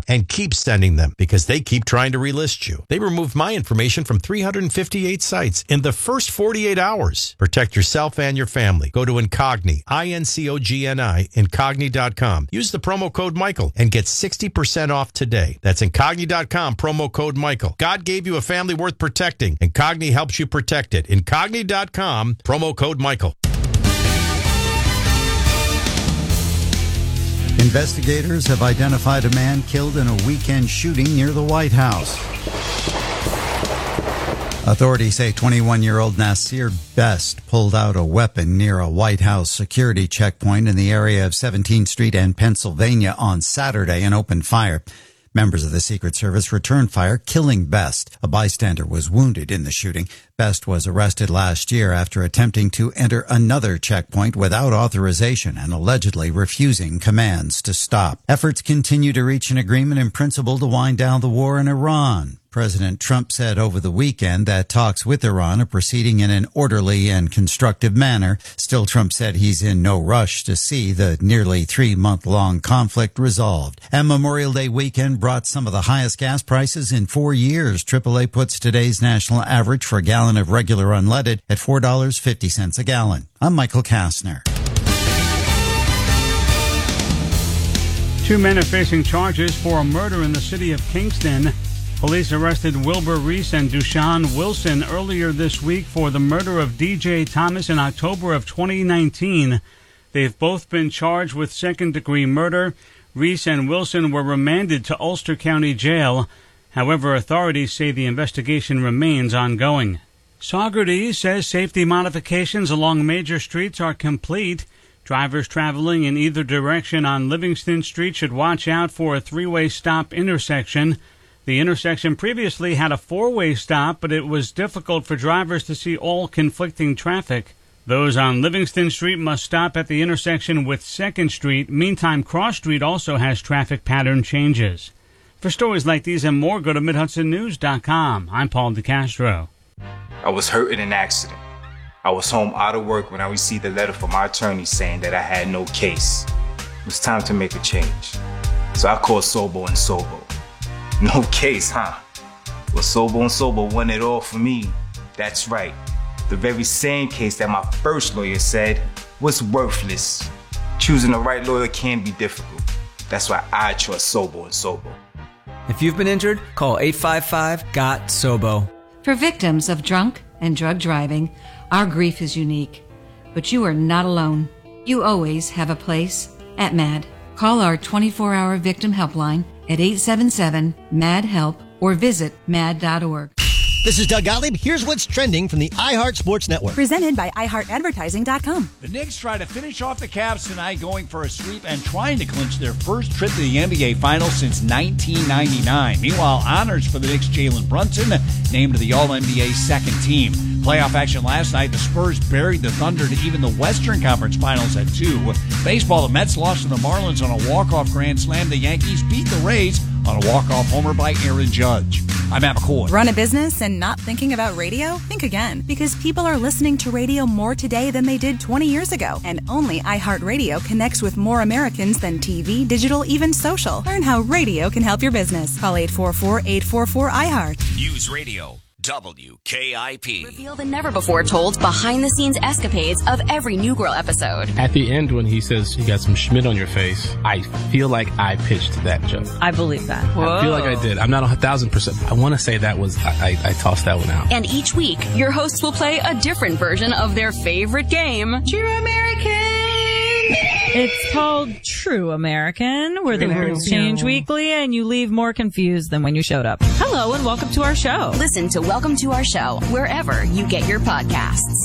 and keep sending them because they keep trying to relist you. They removed my information from 358 sites in the first 48 hours. Protect yourself and your family. Go to Incogni, INCOGNI, Incogni.com. Use the promo code Michael and get 60% off today. That's Incogni.com, promo code Michael. God gave you a family worth protecting. Incogni helps you protect it. Incogni.com, promo code Michael. Investigators have identified a man killed in a weekend shooting near the White House. Authorities say 21-year-old Nasir Best pulled out a weapon near a White House security checkpoint in the area of 17th Street and Pennsylvania on Saturday and opened fire. Members of the Secret Service returned fire, killing Best. A bystander was wounded in the shooting. Best was arrested last year after attempting to enter another checkpoint without authorization and allegedly refusing commands to stop. Efforts continue to reach an agreement in principle to wind down the war in Iran. President Trump said over the weekend that talks with Iran are proceeding in an orderly and constructive manner. Still, Trump said he's in no rush to see the nearly 3-month-long conflict resolved. And Memorial Day weekend brought some of the highest gas prices in 4 years. AAA puts today's national average for a gallon of regular unleaded at $4.50 a gallon. I'm Michael Kastner. 2 men are facing charges for a murder in the city of Kingston. Police arrested Wilbur Reese and Dushan Wilson earlier this week for the murder of DJ Thomas in October of 2019. They've both been charged with second-degree murder. Reese and Wilson were remanded to Ulster County Jail. However, authorities say the investigation remains ongoing. Saugerties says safety modifications along major streets are complete. Drivers traveling in either direction on Livingston Street should watch out for a 3-way stop intersection. The intersection previously had a 4-way stop, but it was difficult for drivers to see all conflicting traffic. Those on Livingston Street must stop at the intersection with 2nd Street. Meantime, Cross Street also has traffic pattern changes. For stories like these and more, go to MidHudsonNews.com. I'm Paul DeCastro. I was hurt in an accident. I was home out of work when I received a letter from my attorney saying that I had no case. It was time to make a change. So I called Sobo and Sobo. No case, huh? Well, Sobo and Sobo won it all for me. That's right. The very same case that my first lawyer said was worthless. Choosing the right lawyer can be difficult. That's why I trust Sobo and Sobo. If you've been injured, call 855-GOT-SOBO. For victims of drunk and drug driving, our grief is unique. But you are not alone. You always have a place at MAD. Call our 24-hour victim helpline at 877-MAD-HELP or visit mad.org. This is Doug Gottlieb. Here's what's trending from the iHeart Sports Network. Presented by iHeartAdvertising.com. The Knicks try to finish off the Cavs tonight, going for a sweep and trying to clinch their first trip to the NBA Finals since 1999. Meanwhile, honors for the Knicks' Jalen Brunson, named to the All-NBA second team. Playoff action last night, the Spurs buried the Thunder to even the Western Conference Finals at 2. Baseball, the Mets lost to the Marlins on a walk-off grand slam. The Yankees beat the Rays on a walk-off homer by Aaron Judge. I'm Matt McCoy. Run a business and not thinking about radio? Think again, because people are listening to radio more today than they did 20 years ago. And only iHeartRadio connects with more Americans than TV, digital, even social. Learn how radio can help your business. Call 844-844-iHeart. News Radio. WKIP. Reveal the never-before-told behind-the-scenes escapades of every New Girl episode. At the end, when he says, you got some Schmidt on your face, I feel like I pitched that joke. I believe that. Whoa. I feel like I did. I'm not 1,000%. I want to say that was, I tossed that one out. And each week, your hosts will play a different version of their favorite game, True American. It's called True American, where the rules change weekly and you leave more confused than when you showed up. Hello and welcome to our show. Listen to Welcome to Our Show wherever you get your podcasts.